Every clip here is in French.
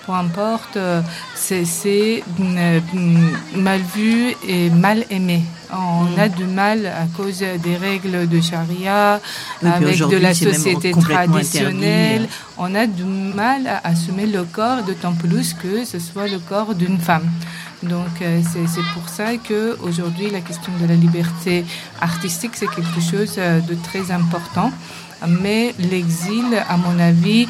peu importe, c'est mal vu et mal aimé. On a du mal à cause des règles de charia, avec de la société traditionnelle. On a du mal à assumer le corps, d'autant plus que ce soit le corps d'une femme. Donc c'est pour ça que aujourd'hui la question de la liberté artistique c'est quelque chose de très important. Mais l'exil, à mon avis,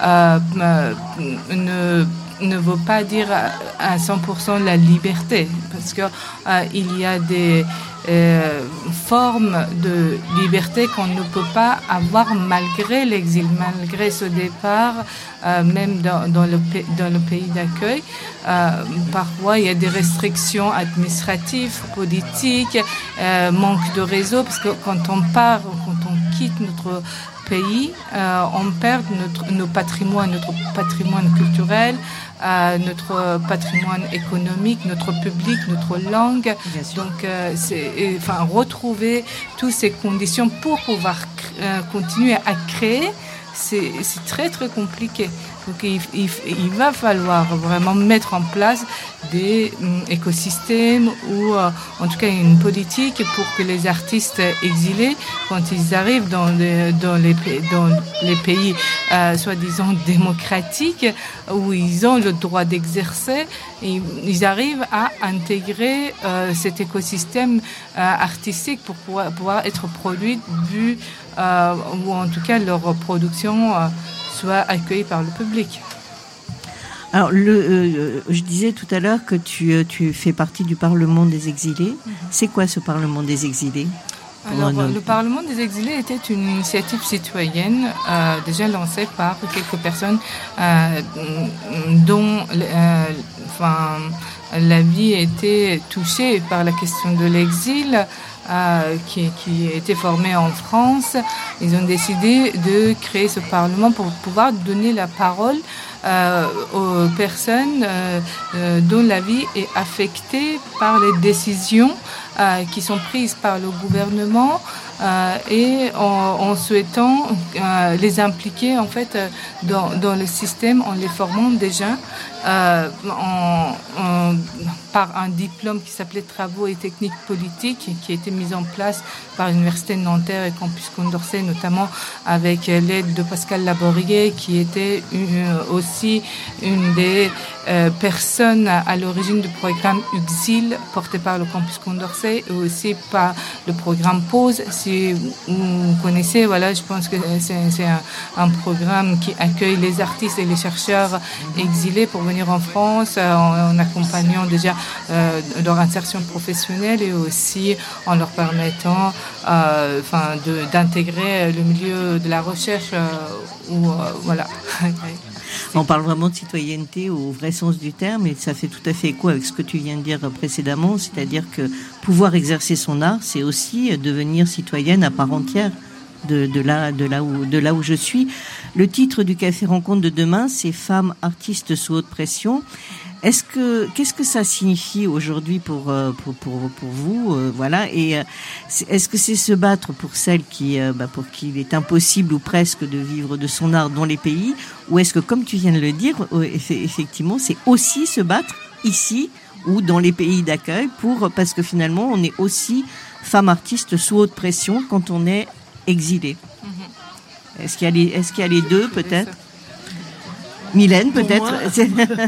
ne veut pas dire à 100% la liberté, parce que il y a des formes de liberté qu'on ne peut pas avoir malgré l'exil, malgré ce départ, même dans le pays d'accueil. Parfois, il y a des restrictions administratives, politiques, manque de réseau, parce que quand on part, quand on quitte notre pays, on perd notre patrimoine culturel, notre patrimoine économique, notre public, notre langue. Donc, retrouver toutes ces conditions pour pouvoir continuer à créer, c'est très très compliqué. Donc il va falloir vraiment mettre en place des écosystèmes ou en tout cas une politique pour que les artistes exilés, quand ils arrivent dans les pays soi-disant démocratiques où ils ont le droit d'exercer, ils arrivent à intégrer cet écosystème artistique pour pouvoir être produits ou en tout cas leur production soit accueillie par le public. Alors, je disais tout à l'heure que tu fais partie du Parlement des exilés. C'est quoi ce Parlement des exilés ? Alors, le Parlement des exilés était une initiative citoyenne déjà lancée par quelques personnes dont la vie était touchée par la question de l'exil. Qui était formé en France. Ils ont décidé de créer ce Parlement pour pouvoir donner la parole aux personnes dont la vie est affectée par les décisions qui sont prises par le gouvernement et en souhaitant les impliquer en fait dans le système en les formant déjà par un diplôme qui s'appelait Travaux et techniques politiques qui a été mis en place par l'Université de Nanterre et Campus Condorcet, notamment avec l'aide de Pascal Laborier qui était aussi une des personnes à l'origine du programme UXIL porté par le Campus Condorcet et aussi par le programme PAUSE. Si vous connaissez, voilà, je pense que c'est un programme qui accueille les artistes et les chercheurs exilés pour venir en France en accompagnant déjà leur insertion professionnelle et aussi en leur permettant d'intégrer le milieu de la recherche voilà. On parle vraiment de citoyenneté au vrai sens du terme et ça fait tout à fait écho avec ce que tu viens de dire précédemment, c'est-à-dire que pouvoir exercer son art, c'est aussi devenir citoyenne à part entière de là où je suis. Le titre du Café Rencontre de demain, c'est Femmes artistes sous haute pression. Qu'est-ce que ça signifie aujourd'hui pour vous, voilà, et est-ce que c'est se battre pour celles pour qui il est impossible ou presque de vivre de son art dans les pays, ou est-ce que, comme tu viens de le dire, effectivement, c'est aussi se battre ici ou dans les pays d'accueil parce que finalement, on est aussi femme artiste sous haute pression quand on est exilé. Est-ce qu'il y a les deux, peut-être? Mylène, peut-être. Tu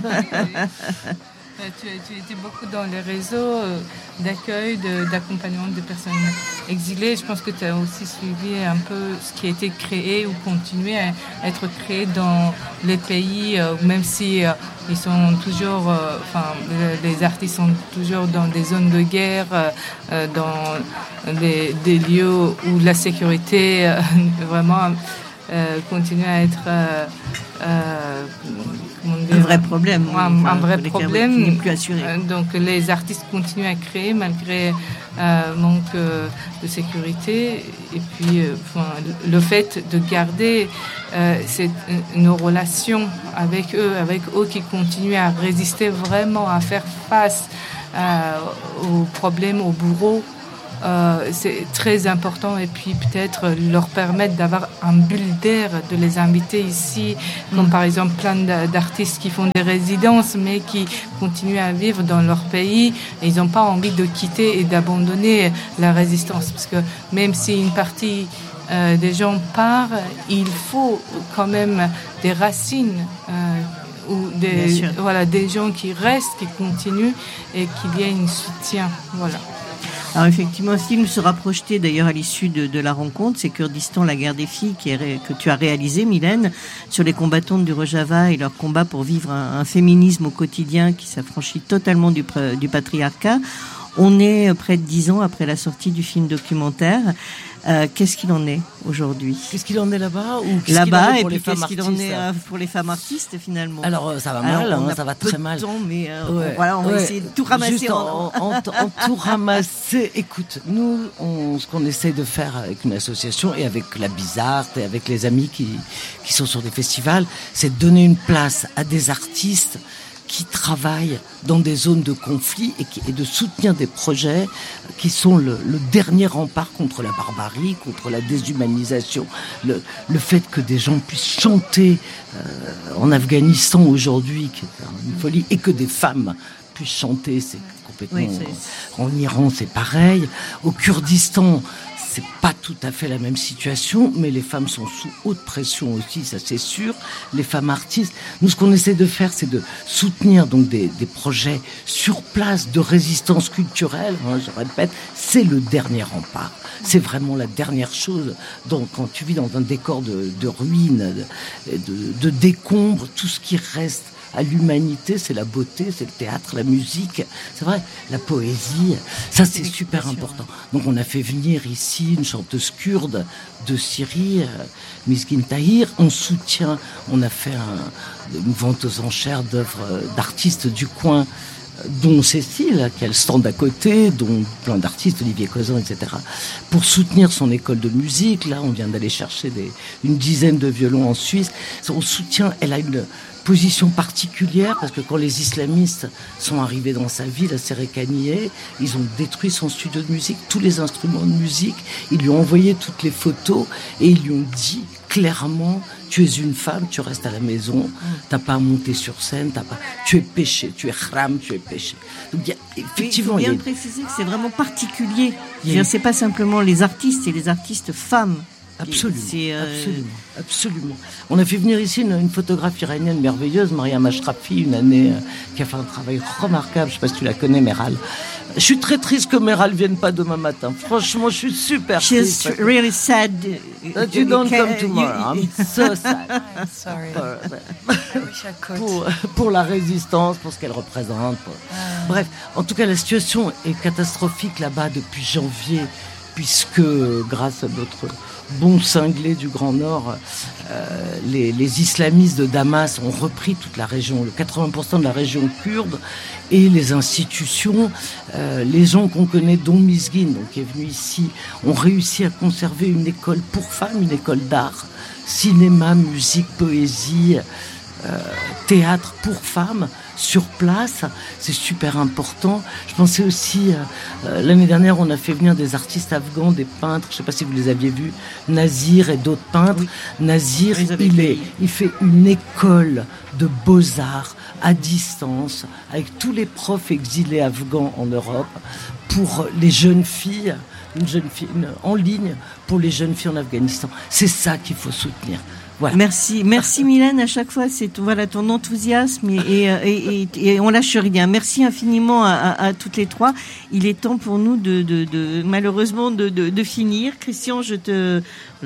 étais beaucoup dans les réseaux d'accueil, d'accompagnement de personnes exilées. Je pense que tu as aussi suivi un peu ce qui a été créé ou continué à être créé dans les pays, même si ils sont toujours, les artistes sont toujours dans des zones de guerre, dans des lieux où la sécurité vraiment continue à être un vrai problème. Un vrai problème. Qui n'est plus assuré. Donc les artistes continuent à créer malgré manque de sécurité. Et puis le fait de garder nos relations avec eux qui continuent à résister vraiment, à faire face aux problèmes, aux bourreaux c'est très important, et puis peut-être leur permettre d'avoir un bulle d'air, de les inviter ici, comme par exemple plein d'artistes qui font des résidences mais qui continuent à vivre dans leur pays, et ils n'ont pas envie de quitter et d'abandonner la résistance, parce que même si une partie des gens part, il faut quand même des racines ou des gens qui restent, qui continuent, et qu'il y ait un soutien. Voilà. Alors effectivement, un film sera projeté d'ailleurs à l'issue de la rencontre, c'est Kurdistan, la guerre des filles, que tu as réalisé, Mylène, sur les combattantes du Rojava et leur combat pour vivre un féminisme au quotidien qui s'affranchit totalement du patriarcat. On est près de 10 ans après la sortie du film documentaire. Qu'est-ce qu'il en est aujourd'hui ? Qu'est-ce qu'il en est là-bas, ou là-bas, et puis qu'est-ce qu'il en est pour les femmes artistes finalement ? Alors ça va mal, ça va très mal. Temps, mais voilà, on va essayer de tout ramasser. Juste en tout ramasser. Écoute, nous, ce qu'on essaie de faire avec une association et avec la Bizarre et avec les amis qui sont sur des festivals, c'est de donner une place à des artistes qui travaillent dans des zones de conflit et de soutenir des projets qui sont le dernier rempart contre la barbarie, contre la déshumanisation. Le fait que des gens puissent chanter en Afghanistan aujourd'hui, qui est une folie, et que des femmes puissent chanter, c'est complètement... Oui, en Iran, c'est pareil. Au Kurdistan, c'est pas tout à fait la même situation, mais les femmes sont sous haute pression aussi, ça c'est sûr. Les femmes artistes. Nous, ce qu'on essaie de faire, c'est de soutenir donc des projets sur place de résistance culturelle. Je répète, c'est le dernier rempart. C'est vraiment la dernière chose. Donc, quand tu vis dans un décor de ruines, de décombres, tout ce qui reste à l'humanité, c'est la beauté, c'est le théâtre, la musique, c'est vrai, la poésie, ça c'est super important. Donc on a fait venir ici une chanteuse kurde de Syrie, Mizgin Tahir, en soutien, on a fait une vente aux enchères d'œuvres d'artistes du coin, dont Cécile, qui a le stand à côté, dont plein d'artistes, Olivier Cozan, etc., pour soutenir son école de musique. Là, on vient d'aller chercher une dizaine de violons en Suisse. On soutient, elle a une position particulière, parce que quand les islamistes sont arrivés dans sa ville, à Sérékaniye, ils ont détruit son studio de musique, tous les instruments de musique, ils lui ont envoyé toutes les photos, et ils lui ont dit clairement: tu es une femme, tu restes à la maison, t'as pas à monter sur scène, tu es péché, tu es haram, tu es péché. Donc effectivement, il faut bien préciser que c'est vraiment particulier. C'est pas simplement les artistes, c'est les artistes femmes. Absolument. On a fait venir ici une photographe iranienne merveilleuse, Mariam Ashrafi, une année, qui a fait un travail remarquable. Je sais pas si tu la connais, Meral. Je suis très triste que Meral vienne pas demain matin. Franchement, je suis super triste. She's really sad that you don't come tomorrow. I'm so sad. I'm sorry. I wish I could. Pour la résistance, pour ce qu'elle représente. Bref, en tout cas, la situation est catastrophique là-bas depuis janvier, puisque grâce à notre bon cinglé du Grand Nord, les islamistes de Damas ont repris toute la région, le 80% de la région kurde, et les institutions, les gens qu'on connaît, dont Mizgin, donc qui est venu ici, ont réussi à conserver une école pour femmes, une école d'art, cinéma, musique, poésie, théâtre pour femmes, sur place. C'est super important. Je pensais aussi, l'année dernière, on a fait venir des artistes afghans, des peintres, je ne sais pas si vous les aviez vus, Nazir et d'autres peintres. Oui. Nazir, il fait une école de beaux-arts à distance, avec tous les profs exilés afghans en Europe, pour les jeunes filles, en ligne, pour les jeunes filles en Afghanistan. C'est ça qu'il faut soutenir. Voilà. Merci Mylène, à chaque fois c'est ton enthousiasme et on lâche rien. Merci infiniment à toutes les trois. Il est temps pour nous malheureusement de finir. Christian, je te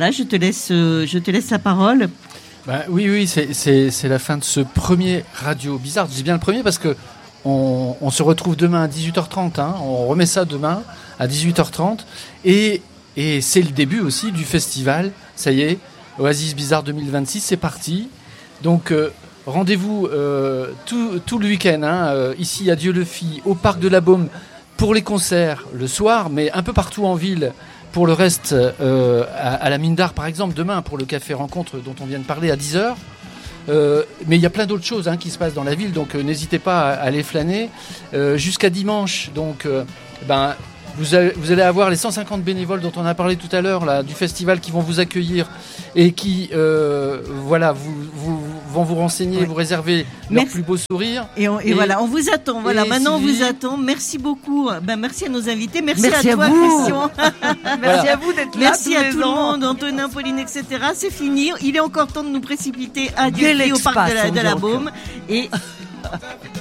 laisse la parole. Oui, c'est la fin de ce premier Radio Bizarre. Je dis bien le premier parce que on se retrouve demain à 18h30. On remet ça demain à 18h30 et c'est le début aussi du festival. Ça y est. Oasis Bizarre 2026, c'est parti. Donc rendez-vous tout le week-end ici à Dieu-le-Fit, au Parc de la Baume pour les concerts le soir, mais un peu partout en ville pour le reste, à la Mine d'Art par exemple, demain pour le café rencontre dont on vient de parler à 10h. Mais il y a plein d'autres choses qui se passent dans la ville, donc n'hésitez pas à aller flâner. Jusqu'à dimanche, donc Vous allez avoir les 150 bénévoles dont on a parlé tout à l'heure là, du festival qui vont vous accueillir et qui vont vous renseigner, vous réserver leur plus beau sourire. Et voilà, on vous attend. Voilà, maintenant on vous attend. Merci beaucoup. Merci à nos invités. Merci à toi, Christian. Merci à vous d'être là. Merci à tout le monde, Antonin, Pauline, etc. C'est fini. Il est encore temps de nous précipiter à Dieu au parc de la Baume. Et